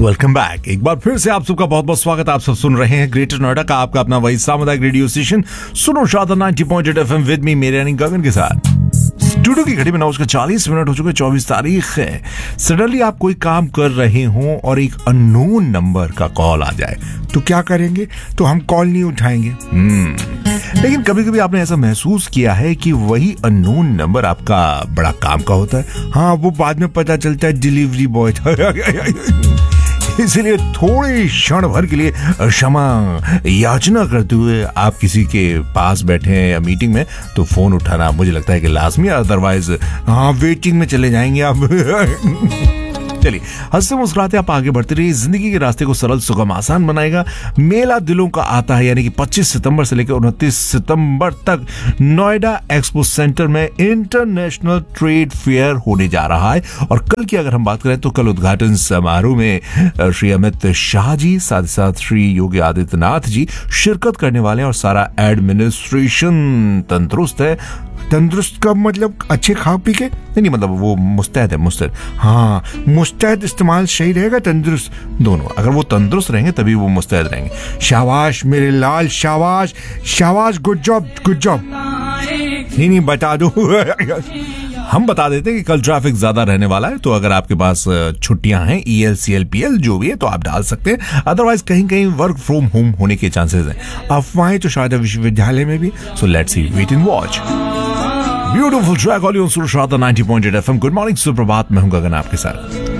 Welcome back. एक बार फिर से आप सबका बहुत बहुत स्वागत। आप सब सुन रहे हैं ग्रेटर नोएडा का आपका अपना वही सामुदायिक रेडियो स्टेशन सुनो शादा 90.8 FM विद मी मेरे यानी गगन के साथ। स्टूडियो की घड़ी में 9:40 हो चुके, 24 तारीख है। सडनली आप कोई काम कर रहे हो और एक अननोन नंबर का कॉल आ जाए तो क्या करेंगे? तो हम कॉल नहीं उठाएंगे। लेकिन कभी कभी आपने ऐसा महसूस किया है कि वही अननोन नंबर आपका बड़ा काम का होता है। हाँ, वो बाद में पता चलता है डिलीवरी बॉय था। इसलिए थोड़ी क्षण भर के लिए क्षमा याचना करते हुए आप किसी के पास बैठे हैं या मीटिंग में, तो फोन उठाना मुझे लगता है कि लाजमी, अदरवाइज वेटिंग में चले जाएंगे आप। चलिए, हंसते मुस्कुराते आप आगे बढ़ते रहिए। जिंदगी के रास्ते को सरल, सुगम, आसान बनाएगा। मेला दिलों का आता है, यानी कि 25 सितंबर से लेकर 29 सितंबर तक नोएडा एक्सपो सेंटर में इंटरनेशनल ट्रेड फेयर होने जा रहा है। और कल की अगर हम बात करें तो कल उद्घाटन समारोह में श्री अमित शाह जी, साथ ही साथ श्री योगी आदित्यनाथ जी शिरकत करने वाले हैं और सारा एडमिनिस्ट्रेशन तंदुरुस्त है। तंदुरुस्त का मतलब अच्छे खा पी के नहीं, मतलब वो मुस्तैद है। मुस्तैद, हाँ, मुस्तैद इस्तेमाल सही रहेगा, तंदुरुस्त दोनों। अगर वो तंदुरुस्त रहेंगे तभी वो मुस्तैद रहेंगे। शाबाश मेरे लाल, शाबाश शाबाश, गुड जॉब गुड जॉब। नहीं बता दो। हम बता देते हैं कि कल ट्रैफिक ज्यादा रहने वाला है, तो अगर आपके पास छुट्टियां हैं, EL CL जो भी है, तो आप डाल सकते हैं। अदरवाइज कहीं कहीं वर्क फ्रॉम होम होने के चांसेस हैं। अफवाहें तो शायद विश्वविद्यालय में भी। So let's see, wait and watch. Beautiful track on सुनो शादा 90.8 FM। गुड मॉर्निंग, सुप्रभात। मैं हूं गगन आपके साथ।